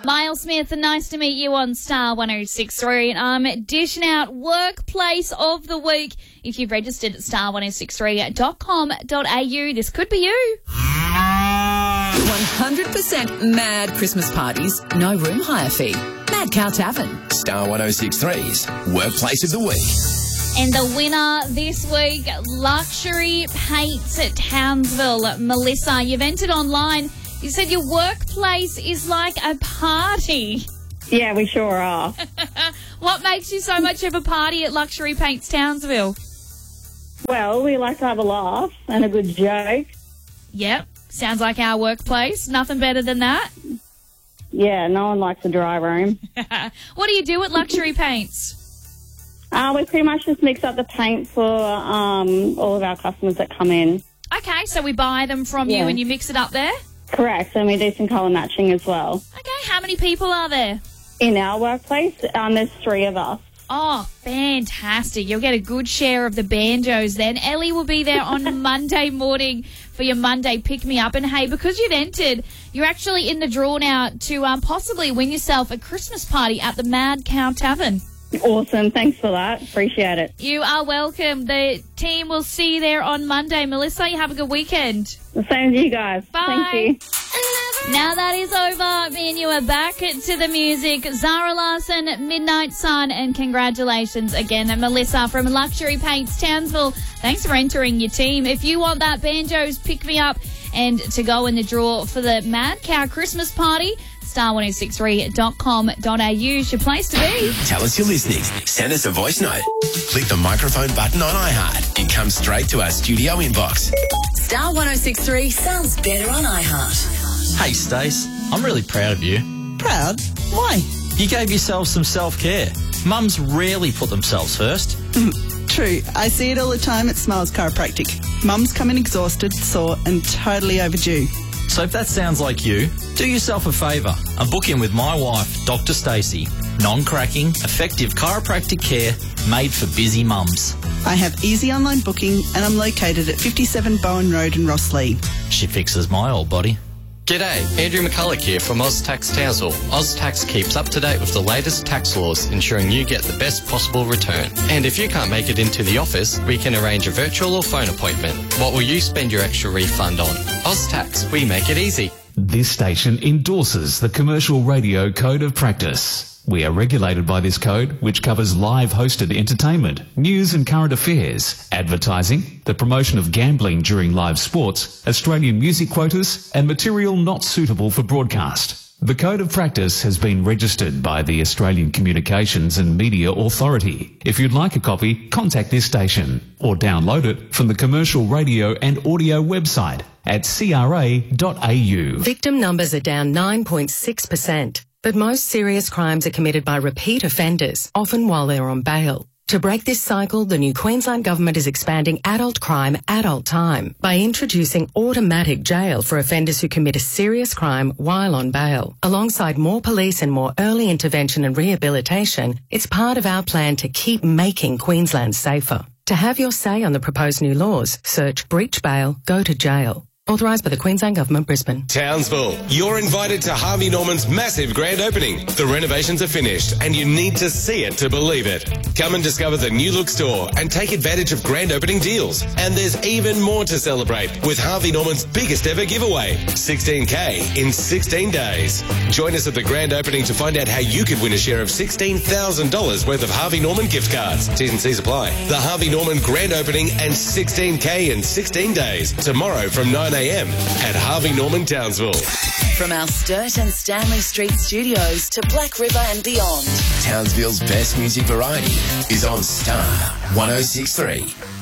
Miles Smith, nice to meet you on Star 106.3. I'm dishing out Workplace of the Week. If you've registered at star1063.com.au, this could be you. 100% mad Christmas parties, no room hire fee. Mad Cow Tavern. Star 106.3's Workplace of the Week. And the winner this week, Luxury Paints at Townsville. Melissa, you've entered online. You said your workplace is like a party. Yeah, we sure are. What makes you so much of a party at Luxury Paints Townsville? Well, we like to have a laugh and a good joke. Yep, sounds like our workplace. Nothing better than that. Yeah, no one likes a dry room. What do you do at Luxury Paints? We pretty much just mix up the paint for all of our customers that come in. Okay, so we buy them from you and you mix it up there? Correct, and we do some colour matching as well. Okay, how many people are there? In our workplace, there's 3 of us. Oh, fantastic. You'll get a good share of the banjos then. Ellie will be there on Monday morning for your Monday pick-me-up. And, hey, because you've entered, you're actually in the draw now to possibly win yourself a Christmas party at the Mad Cow Tavern. Awesome. Thanks for that. Appreciate it. You are welcome. The team will see you there on Monday. Melissa, you have a good weekend. The same to you guys. Bye. Thank you. Now that is over. Me and you are back to the music. Zara Larson, Midnight Sun, and congratulations again, Melissa from Luxury Paints Townsville. Thanks for entering your team. If you want that banjos pick-me-up and to go in the draw for the Mad Cow Christmas party, star1063.com.au is your place to be. Tell us you're listening. Send us a voice note. Click the microphone button on iHeart. It comes straight to our studio inbox. Star 106.3 sounds better on iHeart. Hey, Stace, I'm really proud of you. Proud? Why? You gave yourself some self-care. Mums rarely put themselves first. True. I see it all the time at Smiles Chiropractic. Mums come in exhausted, sore and totally overdue. So if that sounds like you, do yourself a favour and book in with my wife, Dr. Stacey. Non-cracking, effective chiropractic care made for busy mums. I have easy online booking and I'm located at 57 Bowen Road in Rosslea. She fixes my old body. G'day, Andrew McCulloch here from OzTax Townsville. OzTax keeps up to date with the latest tax laws, ensuring you get the best possible return. And if you can't make it into the office, we can arrange a virtual or phone appointment. What will you spend your extra refund on? OzTax, we make it easy. This station endorses the Commercial Radio Code of Practice. We are regulated by this code, which covers live hosted entertainment, news and current affairs, advertising, the promotion of gambling during live sports, Australian music quotas, and material not suitable for broadcast. The Code of Practice has been registered by the Australian Communications and Media Authority. If you'd like a copy, contact this station or download it from the Commercial Radio and Audio website at cra.au. Victim numbers are down 9.6%. But most serious crimes are committed by repeat offenders, often while they're on bail. To break this cycle, the new Queensland Government is expanding adult crime, adult time by introducing automatic jail for offenders who commit a serious crime while on bail. Alongside more police and more early intervention and rehabilitation, it's part of our plan to keep making Queensland safer. To have your say on the proposed new laws, search breach bail, go to jail. Authorised by the Queensland Government, Brisbane. Townsville, you're invited to Harvey Norman's massive grand opening. The renovations are finished and you need to see it to believe it. Come and discover the new look store and take advantage of grand opening deals. And there's even more to celebrate with Harvey Norman's biggest ever giveaway, 16K in 16 days. Join us at the grand opening to find out how you could win a share of $16,000 worth of Harvey Norman gift cards. T's and C's apply. The Harvey Norman grand opening and 16K in 16 days. Tomorrow from 9 a.m. at Harvey Norman Townsville. From our Sturt and Stanley Street studios to Black River and beyond. Townsville's best music variety is on Star 106.3.